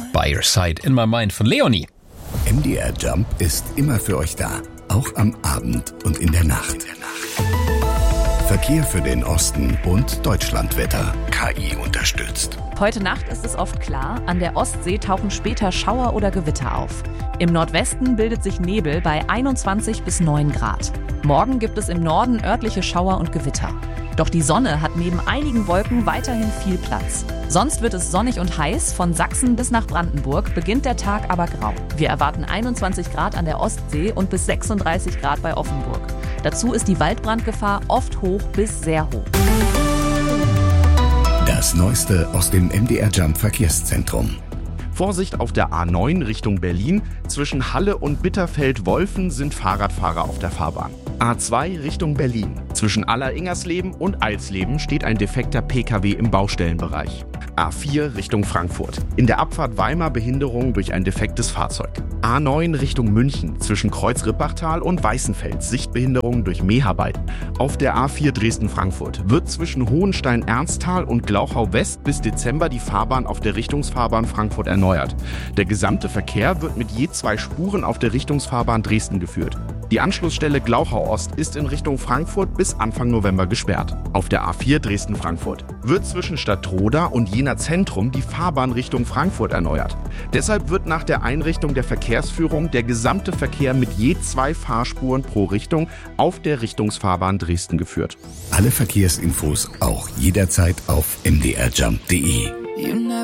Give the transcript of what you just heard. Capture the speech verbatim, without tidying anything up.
By Your Side in My Mind von Leonie. M D R Jump ist immer für euch da, auch am Abend und in der Nacht. Verkehr für den Osten und Deutschlandwetter. K I unterstützt. Heute Nacht ist es oft klar, an der Ostsee tauchen später Schauer oder Gewitter auf. Im Nordwesten bildet sich Nebel bei einundzwanzig bis neun Grad. Morgen gibt es im Norden örtliche Schauer und Gewitter. Doch die Sonne hat neben einigen Wolken weiterhin viel Platz. Sonst wird es sonnig und heiß, von Sachsen bis nach Brandenburg, beginnt der Tag aber grau. Wir erwarten einundzwanzig Grad an der Ostsee und bis sechsunddreißig Grad bei Offenburg. Dazu ist die Waldbrandgefahr oft hoch bis sehr hoch. Das Neueste aus dem M D R Jump Verkehrszentrum. Vorsicht auf der A neun Richtung Berlin. Zwischen Halle und Bitterfeld-Wolfen sind Fahrradfahrer auf der Fahrbahn. A zwei Richtung Berlin. Zwischen Aller-Ingersleben und Alsleben steht ein defekter P K W im Baustellenbereich. A vier Richtung Frankfurt. In der Abfahrt Weimar Behinderung durch ein defektes Fahrzeug. A neun Richtung München. Zwischen Kreuz-Rippachtal und Weißenfels Sichtbehinderung durch Mäharbeiten. Auf der A vier Dresden-Frankfurt wird zwischen Hohenstein-Ernsthal und Glauchau West bis Dezember die Fahrbahn auf der Richtungsfahrbahn Frankfurt erneuert. Der gesamte Verkehr wird mit je zwei Spuren auf der Richtungsfahrbahn Dresden geführt. Die Anschlussstelle Glauchau Ost ist in Richtung Frankfurt bis Anfang November gesperrt. Auf der A vier Dresden-Frankfurt wird zwischen Stadtroda und Jena Zentrum die Fahrbahn Richtung Frankfurt erneuert. Deshalb wird nach der Einrichtung der Verkehrsführung der gesamte Verkehr mit je zwei Fahrspuren pro Richtung auf der Richtungsfahrbahn Dresden geführt. Alle Verkehrsinfos auch jederzeit auf m d r jump punkt d e.